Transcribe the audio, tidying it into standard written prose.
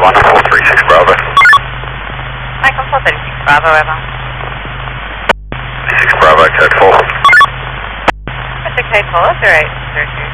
436 Bravo. Michael 436 Bravo, over. 6 Bravo, code 4. Mr. Code 4, 0802.